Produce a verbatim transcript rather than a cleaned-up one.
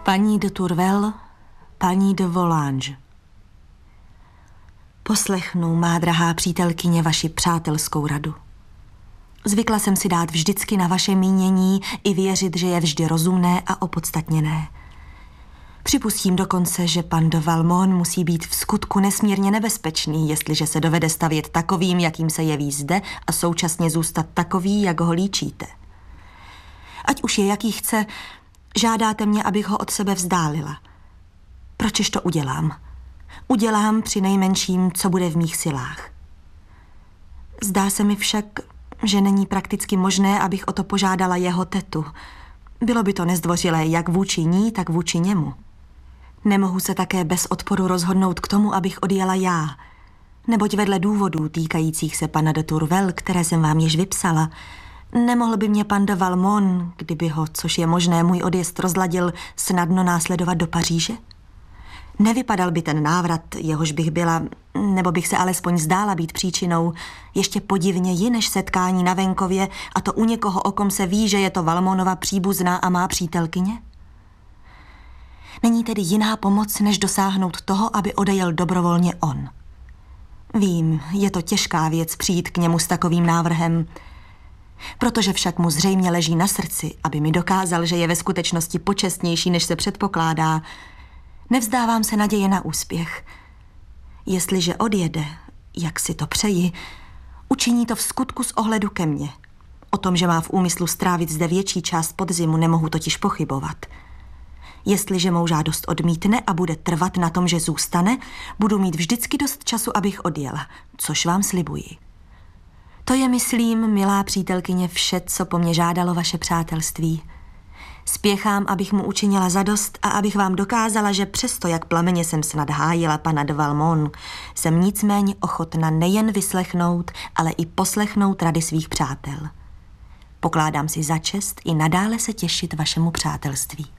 Paní de Tourvel, paní de Volanges. Poslechnu, má drahá přítelkyně, vaši přátelskou radu. Zvykla jsem si dát vždycky na vaše mínění i věřit, že je vždy rozumné a opodstatněné. Připustím dokonce, že pan de Valmont musí být v skutku nesmírně nebezpečný, jestliže se dovede stavět takovým, jakým se jeví zde, a současně zůstat takový, jak ho líčíte. Ať už je jaký chce, žádáte mě, abych ho od sebe vzdálila. Pročež to udělám? Udělám při nejmenším, co bude v mých silách. Zdá se mi však, že není prakticky možné, abych o to požádala jeho tetu. Bylo by to nezdvořilé jak vůči ní, tak vůči němu. Nemohu se také bez odporu rozhodnout k tomu, abych odjela já, neboť vedle důvodů týkajících se pana de Tourvel, které jsem vám již vypsala, nemohl by mě pan de Valmont, kdyby ho, což je možné, můj odjezd rozladil, snadno následovat do Paříže? Nevypadal by ten návrat, jehož bych byla, nebo bych se alespoň zdála být příčinou, ještě podivněji než setkání na venkově, a to u někoho, o kom se ví, že je to Valmontova příbuzná a má přítelkyně? Není tedy jiná pomoc, než dosáhnout toho, aby odejel dobrovolně on. Vím, je to těžká věc přijít k němu s takovým návrhem, protože však mu zřejmě leží na srdci, aby mi dokázal, že je ve skutečnosti počestnější, než se předpokládá. Nevzdávám se naděje na úspěch. Jestliže odjede, jak si to přeji, učiní to v skutku z ohledu ke mně. O tom, že má v úmyslu strávit zde větší část podzimu, nemohu totiž pochybovat. Jestliže mou žádost odmítne a bude trvat na tom, že zůstane, budu mít vždycky dost času, abych odjela, což vám slibuji. To je, myslím, milá přítelkyně, vše, co po mně žádalo vaše přátelství. Spěchám, abych mu učinila zadost a abych vám dokázala, že přesto, jak plameně jsem snad hájila pana de Valmont, jsem nicméně ochotna nejen vyslechnout, ale i poslechnout rady svých přátel. Pokládám si za čest i nadále se těšit vašemu přátelství.